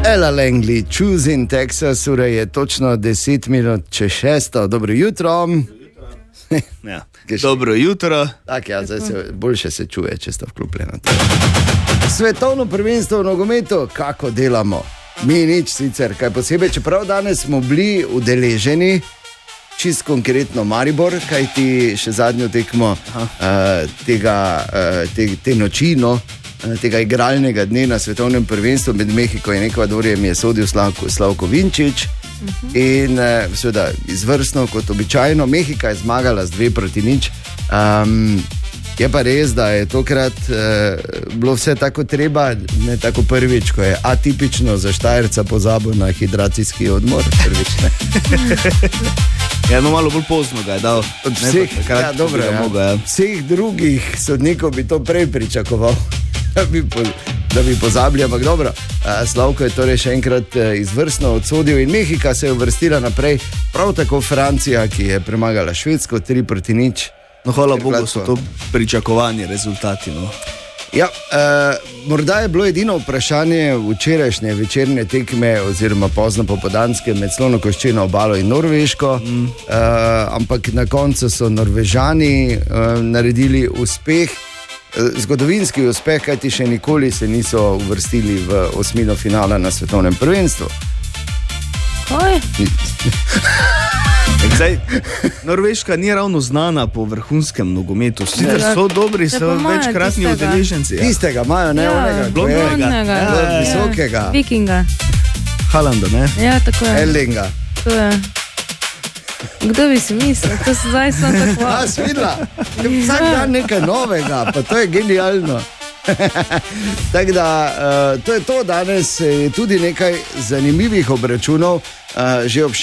Ella Langley, Choosing Texas, ura je točno 10 minut čez 6. Dobro jutro. Ja. Dobro jutro. Tak, ja, zdaj se boljše se čuje, če sta vklopljena. Svetovno prvenstvo v nogometu, kako delamo? Mi nič sicer, kaj posebej, čeprav danes smo bili udeleženi, čist konkretno Maribor, kaj ti še zadnjo tekmo te noči, no, tega igralnega dne na svetovnem prvenstvu med Mehiko in Ekvadorjem je sodil Slavko Vinčić. In seveda izvrstno kot običajno, Mehika je zmagala z 2-0. Je pa res, da je tokrat bilo vse tako treba, ne tako prvič, ko je atipično za Štajerca pozabil na hidracijski odmor. Prvič, ne. Ja, no, malo bolj pozno ga je dal. Od vseh, ja, dobro, ja. Vseh drugih sodnikov bi to prej pričakoval, da bi pozabili, ampak dobro. Slavko je torej še enkrat izvrstno odsodil in Mehika se je uvrstila naprej, prav tako Francija, ki je premagala Švedsko 3-0. No, hvala Bogu, so to pričakovani rezultati, no. Ja, morda je bilo edino vprašanje včerajšnje večerne tekme oziroma pozno popoldanske med Slonokoščeno obalo in Norveško, ampak na koncu so Norvežani naredili uspeh, zgodovinski uspeh, kajti še nikoli se niso uvrstili v osmino finala na svetovnem prvenstvu. Kaj? Zdaj, Norveška ni ravno znana po vrhunskem nogometu. Sicer so dobri, so večkratni udeleženci. Tistega imajo, ne onega, blondega, visokega. Vikinga. Halanda, ne? Ja, tako je. Erlinga. To je. Kdo bi si mislil? To se zdaj sem tako. Svidla. Vsak dan nekaj novega, pa to je genialno. Tako da, to je to danes, tudi nekaj zanimivih obračunov, že ob